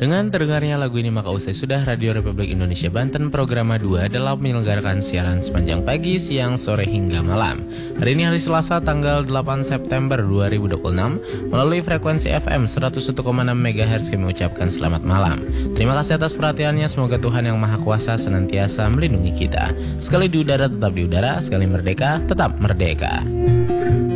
Dengan terdengarnya lagu ini maka usai sudah Radio Republik Indonesia Banten Programa 2 dalam menyelenggarakan siaran sepanjang pagi, siang, sore hingga malam. Hari ini hari Selasa tanggal 8 September 2026 melalui frekuensi FM 101,6 MHz kami ucapkan selamat malam. Terima kasih atas perhatiannya, semoga Tuhan Yang Maha Kuasa senantiasa melindungi kita. Sekali di udara tetap di udara, sekali merdeka tetap merdeka.